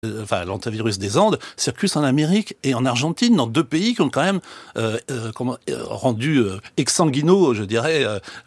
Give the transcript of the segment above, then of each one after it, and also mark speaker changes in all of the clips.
Speaker 1: l'antivirus des Andes circule en Amérique et en Argentine, dans 2 pays qui ont quand même rendu exsanguinaux, je dirais,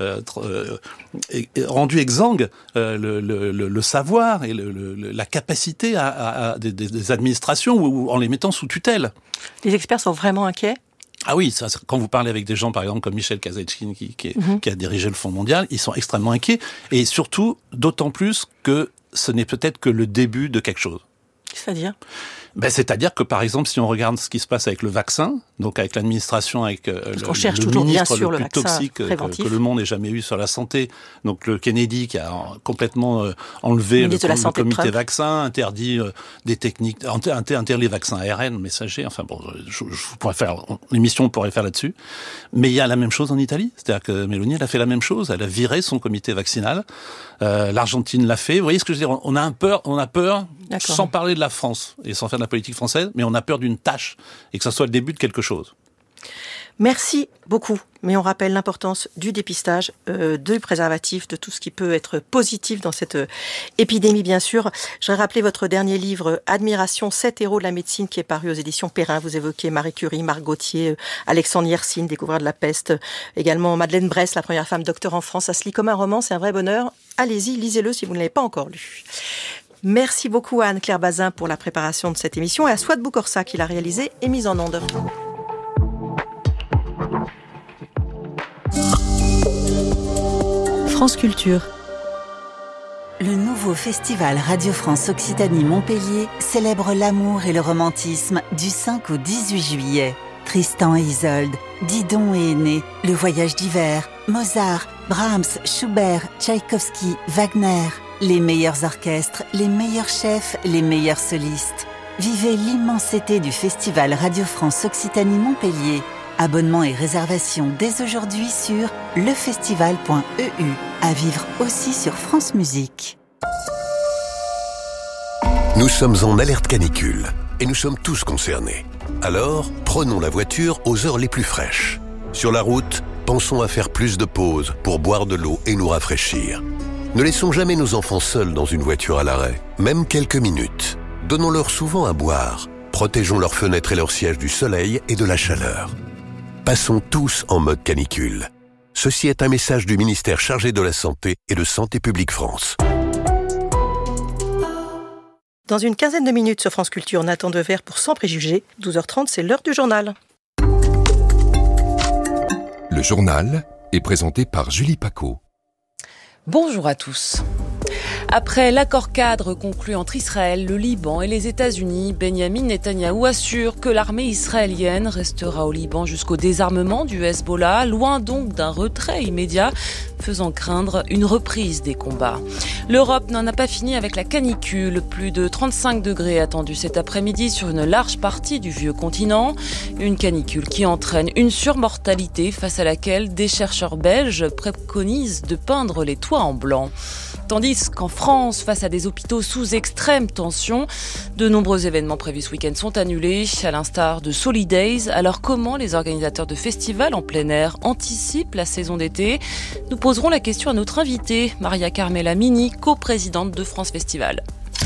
Speaker 1: rendu exsangue le savoir et la capacité des administrations ou en les mettant sous tutelle.
Speaker 2: Les experts sont vraiment inquiets ?
Speaker 1: Ah oui, ça, quand vous parlez avec des gens, par exemple, comme Michel Kazatchkine, qui a dirigé le Fonds mondial, ils sont extrêmement inquiets. Et surtout, d'autant plus que ce n'est peut-être que le début de quelque chose.
Speaker 2: C'est-à-dire ?
Speaker 1: C'est-à-dire que, par exemple, si on regarde ce qui se passe avec le vaccin, donc avec l'administration, avec le ministre le plus toxique que le monde ait jamais eu sur la santé, donc le Kennedy qui a complètement enlevé le comité vaccin, interdit des techniques, interdit les vaccins ARN, messagers, enfin bon, je pourrais faire, l'émission pourrait faire là-dessus. Mais il y a la même chose en Italie, c'est-à-dire que Meloni, elle a fait la même chose, elle a viré son comité vaccinal, l'Argentine l'a fait, vous voyez ce que je veux dire, on a peur,
Speaker 2: D'accord.
Speaker 1: Sans parler de la France et sans faire de la politique française, mais on a peur d'une tâche et que ça soit le début de quelque chose.
Speaker 2: Merci beaucoup, mais on rappelle l'importance du dépistage, du préservatif, de tout ce qui peut être positif dans cette épidémie, bien sûr. Je voudrais rappeler votre dernier livre, Admiration, 7 héros de la médecine, qui est paru aux éditions Perrin. Vous évoquez Marie Curie, Marc Gauthier, Alexandre Yersin, découvreur de la peste, également Madeleine Bress, la première femme docteur en France. Ça se lit comme un roman, c'est un vrai bonheur. Allez-y, lisez-le si vous ne l'avez pas encore lu. Merci beaucoup à Anne-Claire Bazin pour la préparation de cette émission et à Souad Boukorsa qui l'a réalisée et mise en onde. France Culture.
Speaker 3: Le nouveau festival Radio France Occitanie Montpellier célèbre l'amour et le romantisme du 5 au 18 juillet. Tristan et Isolde, Didon et Aîné, Le Voyage d'hiver, Mozart, Brahms, Schubert, Tchaïkovski, Wagner. Les meilleurs orchestres, les meilleurs chefs, les meilleurs solistes. Vivez l'immensité du festival Radio France Occitanie Montpellier. Abonnements et réservations dès aujourd'hui sur lefestival.eu. À vivre aussi sur France Musique.
Speaker 4: Nous sommes en alerte canicule et nous sommes tous concernés. Alors, prenons la voiture aux heures les plus fraîches. Sur la route, pensons à faire plus de pauses pour boire de l'eau et nous rafraîchir. Ne laissons jamais nos enfants seuls dans une voiture à l'arrêt, même quelques minutes. Donnons-leur souvent à boire. Protégeons leurs fenêtres et leurs sièges du soleil et de la chaleur. Passons tous en mode canicule. Ceci est un message du ministère chargé de la Santé et de Santé publique France.
Speaker 2: Dans une quinzaine de minutes sur France Culture, Nathan Dever pour Sans Préjugés. 12h30, c'est l'heure du journal.
Speaker 5: Le journal est présenté par Julie Paco.
Speaker 6: Bonjour à tous. Après l'accord cadre conclu entre Israël, le Liban et les États-Unis, Benyamin Netanyahou assure que l'armée israélienne restera au Liban jusqu'au désarmement du Hezbollah, loin donc d'un retrait immédiat, faisant craindre une reprise des combats. L'Europe n'en a pas fini avec la canicule. Plus de 35 degrés attendus cet après-midi sur une large partie du vieux continent. Une canicule qui entraîne une surmortalité face à laquelle des chercheurs belges préconisent de peindre les toits en blanc. Tandis qu'en France, face à des hôpitaux sous extrême tension, de nombreux événements prévus ce week-end sont annulés, à l'instar de Solidays. Alors comment les organisateurs de festivals en plein air anticipent la saison d'été ? Nous poserons la question à notre invitée, Maria Carmela Mini, coprésidente de France Festival.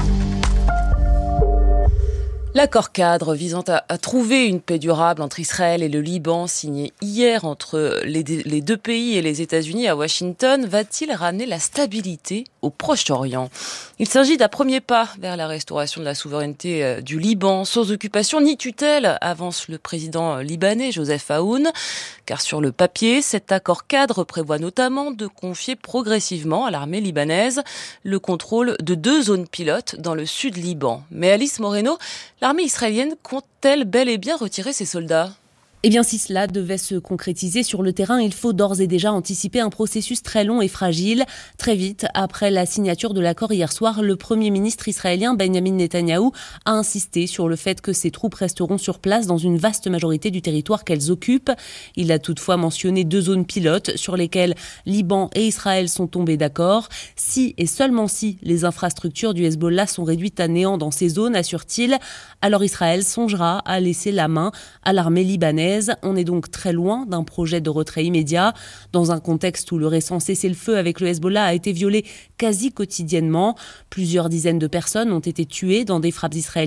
Speaker 6: L'accord cadre visant à trouver une paix durable entre Israël et le Liban, signé hier entre les deux pays et les États-Unis à Washington, va-t-il ramener la stabilité au Proche-Orient ? Il s'agit d'un premier pas vers la restauration de la souveraineté du Liban, sans occupation ni tutelle, avance le président libanais Joseph Aoun. Car sur le papier, cet accord cadre prévoit notamment de confier progressivement à l'armée libanaise le contrôle de 2 zones pilotes dans le sud Liban. Mais Alice Moreno, l'armée israélienne compte-t-elle bel et bien retirer ses soldats ?
Speaker 7: Eh bien, si cela devait se concrétiser sur le terrain, il faut d'ores et déjà anticiper un processus très long et fragile. Très vite, après la signature de l'accord hier soir, le Premier ministre israélien Benyamin Netanyahou a insisté sur le fait que ses troupes resteront sur place dans une vaste majorité du territoire qu'elles occupent. Il a toutefois mentionné 2 zones pilotes sur lesquelles Liban et Israël sont tombés d'accord. Si et seulement si les infrastructures du Hezbollah sont réduites à néant dans ces zones, assure-t-il, alors Israël songera à laisser la main à l'armée libanaise. libanaise. On est donc très loin d'un projet de retrait immédiat, dans un contexte où le récent cessez-le-feu avec le Hezbollah a été violé quasi quotidiennement. Plusieurs dizaines de personnes ont été tuées dans des frappes israéliennes